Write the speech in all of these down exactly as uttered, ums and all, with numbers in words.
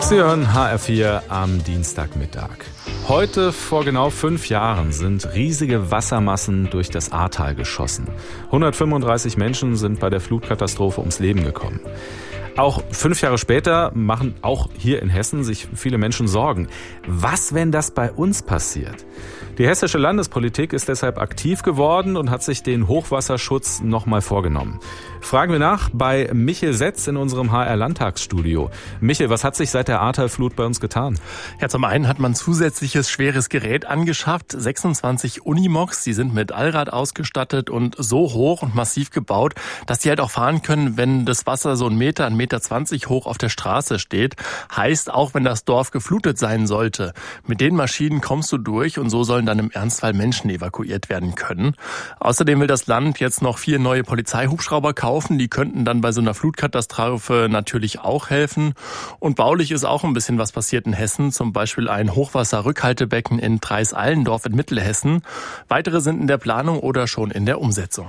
Sie hören H R vier am Dienstagmittag. Heute vor genau fünf Jahren sind riesige Wassermassen durch das Ahrtal geschossen. hundertfünfunddreißig Menschen sind bei der Flutkatastrophe ums Leben gekommen. Auch fünf Jahre später machen auch hier in Hessen sich viele Menschen Sorgen. Was, wenn das bei uns passiert? Die hessische Landespolitik ist deshalb aktiv geworden und hat sich den Hochwasserschutz nochmal vorgenommen. Fragen wir nach bei Michel Setz in unserem H R-Landtagsstudio. Michel, was hat sich seit der Ahrtalflut bei uns getan? Ja, zum einen hat man zusätzliches schweres Gerät angeschafft, sechsundzwanzig Unimogs, die sind mit Allrad ausgestattet und so hoch und massiv gebaut, dass die halt auch fahren können, wenn das Wasser so einen Meter, einen Meter zwanzig hoch auf der Straße steht. Heißt, auch wenn das Dorf geflutet sein sollte, mit den Maschinen kommst du durch und so sollen dann im Ernstfall Menschen evakuiert werden können. Außerdem will das Land jetzt noch vier neue Polizeihubschrauber kaufen. Die könnten dann bei so einer Flutkatastrophe natürlich auch helfen. Und baulich ist auch ein bisschen was passiert in Hessen. Zum Beispiel ein Hochwasserrückhaltebecken in Treis-Allendorf in Mittelhessen. Weitere sind in der Planung oder schon in der Umsetzung.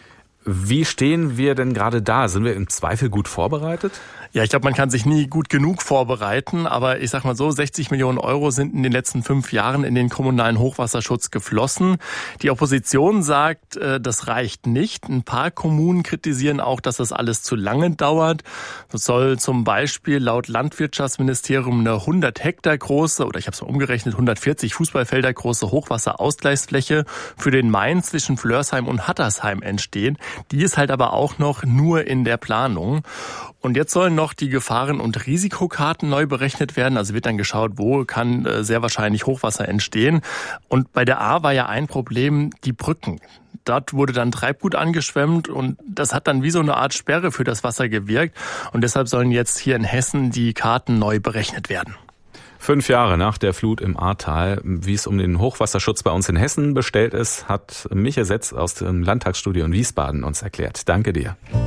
Wie stehen wir denn gerade da? Sind wir im Zweifel gut vorbereitet? Ja, ich glaube, man kann sich nie gut genug vorbereiten, aber ich sag mal so, sechzig Millionen Euro sind in den letzten fünf Jahren in den kommunalen Hochwasserschutz geflossen. Die Opposition sagt, das reicht nicht. Ein paar Kommunen kritisieren auch, dass das alles zu lange dauert. Es soll zum Beispiel laut Landwirtschaftsministerium eine hundert Hektar große, oder ich habe es mal umgerechnet, hundertvierzig Fußballfelder große Hochwasserausgleichsfläche für den Main zwischen Flörsheim und Hattersheim entstehen. Die ist halt aber auch noch nur in der Planung. Und jetzt sollen noch die Gefahren- und Risikokarten neu berechnet werden. Also wird dann geschaut, wo kann sehr wahrscheinlich Hochwasser entstehen. Und bei der Ahr war ja ein Problem die Brücken. Dort wurde dann Treibgut angeschwemmt und das hat dann wie so eine Art Sperre für das Wasser gewirkt. Und deshalb sollen jetzt hier in Hessen die Karten neu berechnet werden. Fünf Jahre nach der Flut im Ahrtal, wie es um den Hochwasserschutz bei uns in Hessen bestellt ist, hat Michel Setz aus dem Landtagsstudio in Wiesbaden uns erklärt. Danke dir.